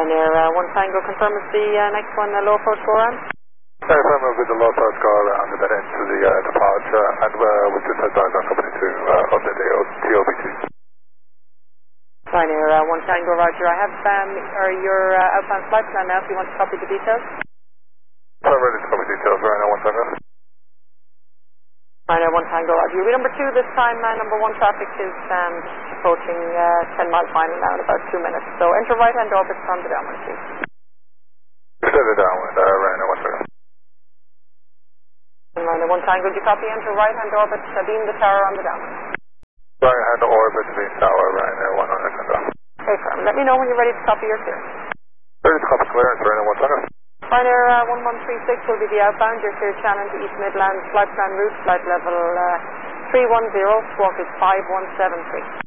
Pioneer 1 Tango, confirm is the next one low approach go around? Confirm with the low approach go around and then into the departure, and we just advise our company to update the TOBT. Pioneer 1 Tango, roger. I have your outbound flight plan now if you want to copy the details. I'm ready to copy details right now, 1 Tango. Pioneer 1 Tango, roger. You'll be number 2 this time. Number 1 traffic is approaching 10 mile final now in about 2 minutes. So enter right hand orbit from the downwind, please. Set it downwind, right now, 1 Tango. Pioneer 1 Tango, do you copy enter right hand orbit, beam the tower on the downwind? Right hand orbit, beam tower, right now, 1 Tango. Okay, firm. Let me know when you're ready to copy your clearance. Ready to copy clearance, right now, 1 Tango. Pioneer 1136 will be the outbound. Your clear channel to East Midlands. Flight plan route, flight level 310, squawk is 5173.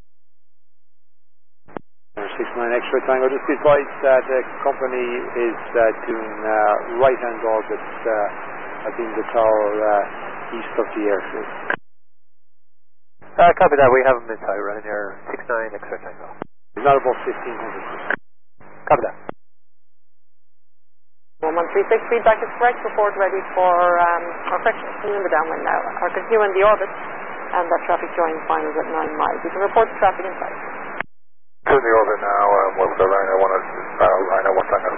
69 extra Tango. Just advise that the company is doing right hand orbit being the tower east of the airfield. Copy that. We have him inside, Ryanair 69 extra Tango. He's not above 1500. Copy that. 1136, feedback is correct. Report ready for our correction. Continue in the downwind now. Or continue in the orbit, and that traffic joining finals at 9 miles. You can report the traffic inside. To the orbit now, with the Ryanair 1 Tango.